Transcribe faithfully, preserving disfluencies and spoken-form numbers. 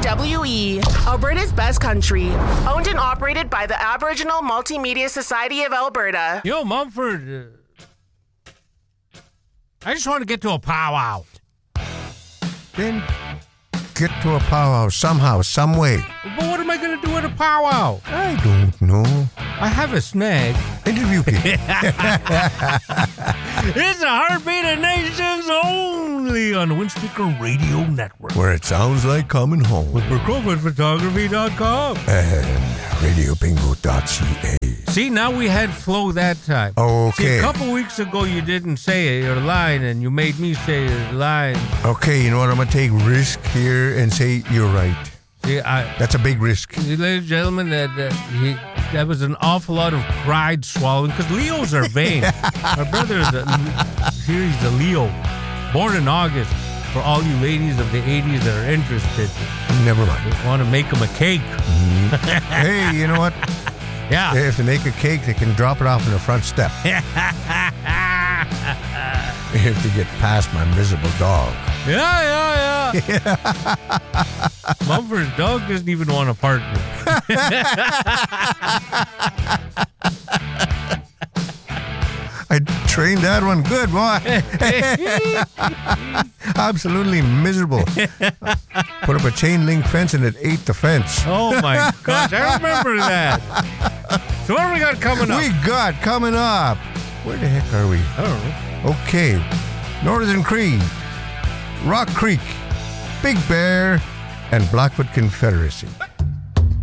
W E, Alberta's best country. Owned and operated by the Aboriginal Multimedia Society of Alberta. Yo, Mumford, uh, I just want to get to a powwow. Then get to a powwow somehow, some way. But what am I going to do at a powwow? I don't know. I have a snag. Interview people. It's a Heartbeat of Nations only on the Windspeaker Radio Network. Where it sounds like coming home. With Crowfoot Photography dot com. And radio bingo dot c a. See, now we had flow that time. Okay. See, a couple weeks ago you didn't say your line, and you made me say your line. Okay, you know what? I'm going to take risk here and say you're right. See, I... That's a big risk. See, ladies and gentlemen, that, uh, he, that was an awful lot of pride swallowing, because Leos are vain. My brother is a, here he's a Leo, born in August. For all you ladies of the eighties that are interested, never mind. Want to make him a cake. Mm-hmm. Hey, you know what? Yeah. If they make a cake, they can drop it off in the front step. If they get past my miserable dog. Yeah, yeah, yeah. Mumford's dog doesn't even want a partner. I trained that one good, boy. Absolutely miserable. Put up a chain link fence and it ate the fence. Oh my gosh, I remember that. So what do we got coming up? We got coming up. Where the heck are we? I don't know. Okay. Northern Cree, Rock Creek, Big Bear, and Blackfoot Confederacy.